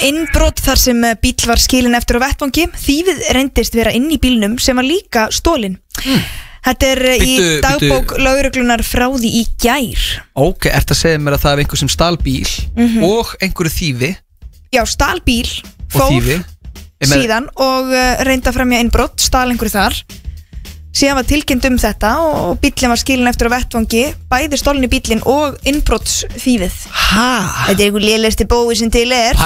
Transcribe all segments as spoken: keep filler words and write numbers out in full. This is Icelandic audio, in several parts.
innbrot þar sem bíll var skilinn eftir á vettvangi. Þýfið reyndist vera inn í bílnum sem var líka stólinn. Mm. Þetta er bitu, í dagbók lögreglunar frá því í gær. Ok, ertu að segja mér að það er einhver sem stal bíl mm -hmm. og einhverju þýfi? Já, stal bíl, fór síðan og reyndi að fremja innbrot, stal einhverju þar. Síðan var tilkynnt um þetta og bíllinn var skilinn eftir á vettvangi, bæði stolni bíllinn og innbrotsþýfið. Hæ? Þetta er einhver lélegasti bói sem til er.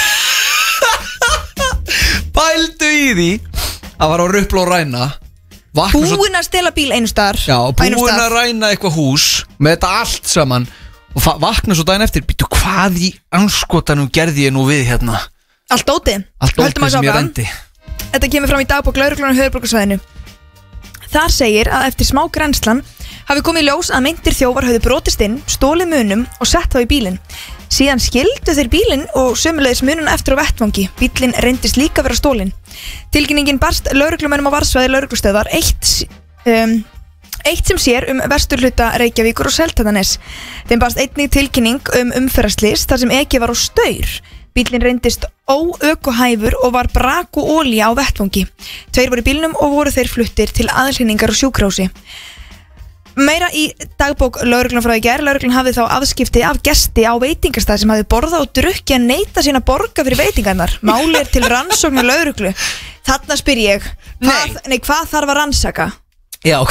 Pældu í því að var á rupla og ræna. Búinn svo... að stela bíl einu staðar. Já, búinn að ræna eitthvað hús með þetta allt saman og vakna svo daginn eftir. Býtu, hvað í anskotanum gerði ég nú við hérna? Allt dótið. Allt dótið sem ég rendi. Þetta kemur fram í dagbók lögreglunar á höfuðborgarsvæðinu. Þar segir að eftir smá grænslan hafi komið í ljós að meintir þjófar höfðu brotist inn, stólið munum og sett þá í bílinn. Síðan skildu þeir bílinn og sömulegis mununa eftir á vettvangi. Bílinn reyndist líka vera stólinn. Tilkynningin barst lögreglumönnum á varðsvæði lögreglustöðvar eitt, um, eitt sem sér um vesturhluta Reykjavíkur og Seltjarnarness. Þeim barst einnig tilkynning um umferðarslys þar sem ekið var á staur. Bílinn reyndist óökuhæfur og var brak og olía á vettvangi. Tveir voru í bílnum og voru þeir fluttir til aðhlynningar og sjúkrahúsi. Meira í dagbók lögreglan frá í gær. Lögreglan hafði þá afskipti af gesti á veitingastað sem hafði borðað og drukki að neita sín að borga fyrir veitingarnar. Máli er til rannsóknar lögreglu. Þarna spyr ég, hvað, nei. Nei, hvað þarf að rannsaka? Já,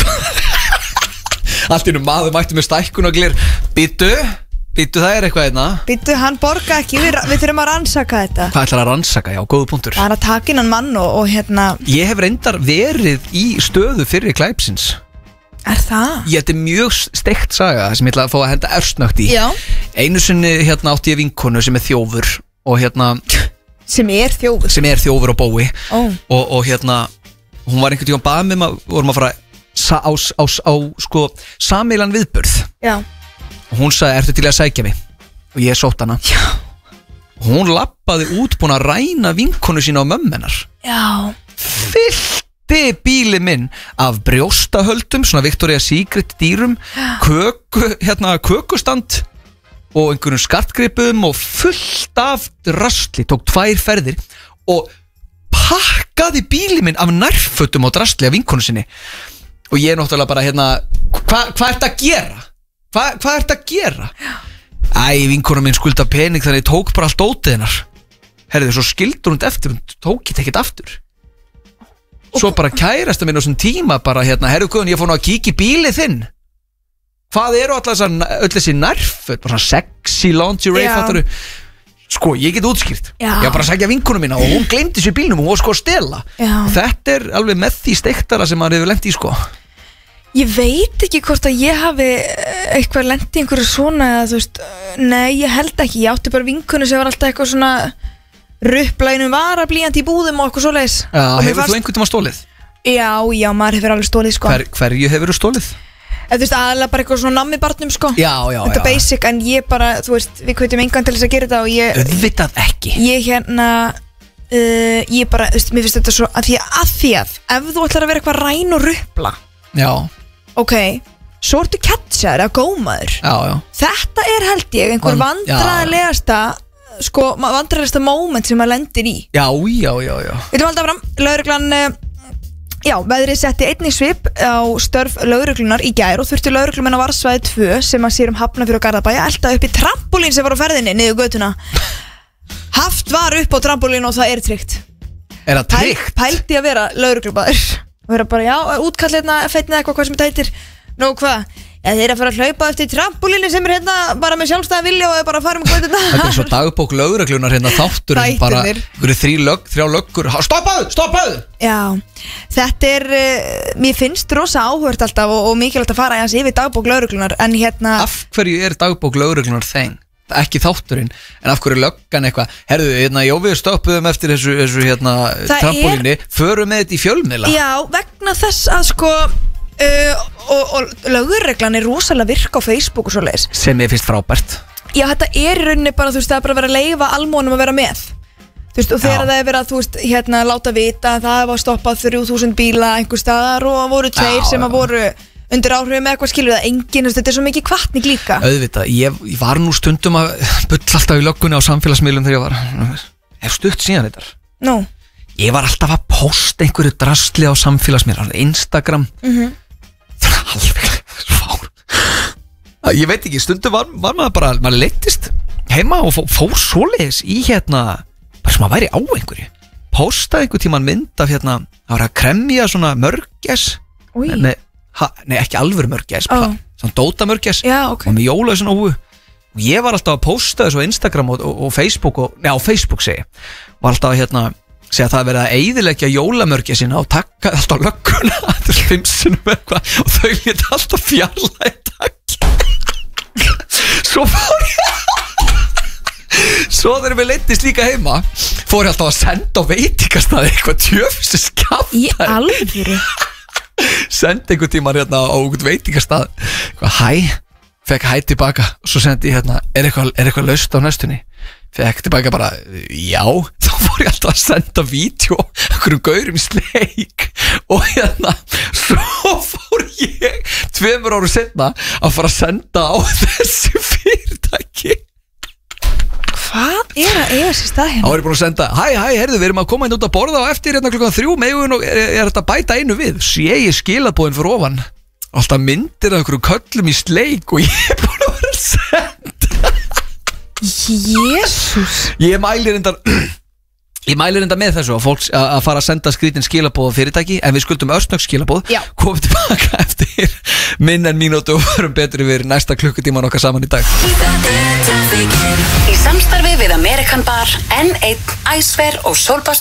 allt í nú maður mætti með stækkun og glir. Býtu, býtu það er eitthvað einna. Býtu, hann borga ekki, við, við þurfum að rannsaka þetta. Hvað ætlar að rannsaka? Já, góðu punktur. Það er að taka innan mann og, og hérna. Ég hef reyndar verið í stöðu fyrir glæpsins. Er það? Ég, þetta er mjög steikt saga sem ég ætla að fá að henda örsnögt í. Já. Einu sinni hérna átti ég vinkonu sem er þjófur og hérna sem er þjófur? Sem er þjófur og bói oh. og, og hérna hún var einhvern tíma bað með maður, vorum að fara sa, á, á, á sko sameilan viðburð. Já. Og hún sagði, ertu til að sækja mig? Og ég sótt hana. Já. Og hún lappaði út búin að ræna vinkonu sína á mömmu hennar. Já. Fyllt bíli minn af brjóstahöldum, svona Victoria's Secret dýrum, köku, hérna, kökustand og einhverjum skartgripum og fullt af drasli, tók tvær ferðir og pakkaði bíli minn af nærfötum og drasli af vinkonu sinni. Og ég er náttúrulega bara hérna, hvað hva ert að gera? Hvað hva ert að gera? Æ, vinkonu minn skulda pening þannig ég tók bara allt ótið hennar. Herðu, svo skildur hún þetta eftir, hún tók þetta ekkert aftur. Svo bara kærasta minn á þessum tíma bara hérna, herru guðun, ég fór nú að kíkja í bílið þinn. Hvað eru alltaf öll þessi nærföt, bara svona sexy lingerie, fattaru? Sko, ég get útskýrt. Já. Ég var bara að segja vinkonu mína og hún gleymdi sér bílnum og hún var sko að stela. Og þetta er alveg með því steiktara sem maður hefur lent í, sko. Ég veit ekki hvort að ég hafi eitthvað lent í einhverju svona, þú veist, nei, ég held ekki. Ég átti bara vinkonu sem var alltaf eitthvað svona rupplæginum var að blíjandi í búðum og okkur svoleiðis. Já, hefur fannst... þú einhvern tíma stólið? Já, já, maður hefur alveg stólið, sko. Hver, hverju hefur þú stólið? Þú veist, aðalega bara eitthvað svona nammi barnum, sko. Já, já, þetta já. basic, en ég bara, þú veist, við kveitum engan til þess að gera þetta og ég... Auðvitað ekki. Ég hérna, uh, ég bara, þú veist, mér finnst þetta svo, að því að, að því að, ef þú ætlar að vera eitthvað ræn og ruppla. Já. Ok, svo ertu catchaður eða gómaður. Já, já. Þetta er held ég einhver vandræðilegasta sko, vandræðilegasta moment sem maður lendir í. Já, já, já, já. Við erum alltaf fram, lögreglan já, veðrið setti einnig svip á störf lögreglunar í gær og þurfti lögreglumenn á varðsvæði tvö sem að sér um Hafnarfjörð og Garðabæ að elta upp í trampolín sem var á ferðinni niður götuna. Haft var upp á trampolín og það er tryggt. Er það tryggt? Pældi að vera lögreglubæður og vera bara, já, útkallirna feitnið eitthvað hvað sem þetta heitir. Nú hvað? Ja, þeir eru að fara að hlaupa eftir trampolínu sem er hérna bara með sjálfstæðan vilja og er bara að fara um götuna. Þetta er svo dagbók lögreglunar hérna þátturinn bara þrjá lög, þrjá löggur. Stoppaðu, stoppaðu! Já, þetta er, uh, mér finnst rosa áhört alltaf og, og mikilvægt að fara yfir dagbók lögreglunar en hérna... Af hverju er dagbók lögreglunar þeng? Ekki þátturinn, en af hverju löggan eitthvað? Herðu, hérna, já við stoppuðum eftir þessu, þessu hérna trampolínu, er... förum með þetta í fjölmiðla. Já, vegna þess að sko... Uh, og, og lögreglan er rosalega virk á Facebook og svo leiðis sem ég finnst frábært. Já, þetta er í rauninni bara, þú veist, það er bara að vera að leyfa almónum að vera með, þú veist, og þegar það er verið að, þú veist, hérna, láta vita að það var stoppað þrjú þúsund bíla einhver staðar og voru tveir já, sem að voru undir áhrifum með eitthvað, skilur það enginn, þetta er svo mikið hvatning líka. Auðvitað, ég, ég var nú stundum að bulla alltaf í löggunni á samfélagsmiðlum þegar ég var er stutt síðan þetta Nú, Ég var alltaf að posta einhverju drasli á samfélagsmiðlar Instagram mhm Það er alveg fár Ég veit ekki, stundum var, var maður bara maður leittist heima og fó, fór svoleiðis í hérna bara sem að væri á einhverju postaði einhver tíman mynd af hérna það var að kremja svona mörgæs Új, nei, ha, nei, ekki alvöru mörgæs Ó. svona dóta mörgæs já, ok og með jólaðsinn og og ég var alltaf að posta þessu á Instagram og, og, og Facebook og, nei, á Facebook segi ég. var alltaf að hérna segja að það verið að eyðileggja jólamörgja sína og takka alltaf lögguna þetta er fimm sinnum eitthvað og þau leta alltaf fjarlægi takk svo fór ég svo þegar við leittist líka heima fór ég alltaf að senda á veitingastæði eitthvað tjöfsi skapta Í alvöru sendi einhvern tímann hérna á einhvern veitingastæð eitthvað hæ fekk hæ tilbaka og svo sendi ég hérna er eitthvað, er eitthvað laust á næstunni fekk tilbaka bara já þá fór ég alltaf að senda vídeo einhverjum gaurum í sleik og hérna svo fór ég tveimur árum setna að fara að senda á þessi fyrirtæki Hvað er að eiga sér stað þá hérna? er ég búin að senda hæ hæ herðu við erum að koma inn út að borða og eftir hérna klukkan þrjú megun og er, er þetta að bæta einu við sé ég skilabóðin fyrir ofan alltaf myndir af einhverjum köllum í sleik og ég er búin að vera að senda Jésús Ég mæli reyndar Ég mæli reyndar með þessu að fólk að að fara að senda skrítin skilabóð á fyrirtæki en við skuldum örsnögg skilabóð Já. komum tilbaka eftir minn en mínútu og förum betur yfir næsta klukkutíman okkar saman í dag Í samstarfi við Amerikan Bar, N einn, Æsver og Sólbast